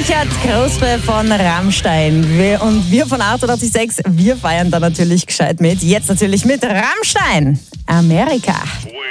Richard Kruspe von Rammstein. Wir von 886, wir feiern da natürlich gescheit mit. Jetzt natürlich mit Rammstein. Amerika.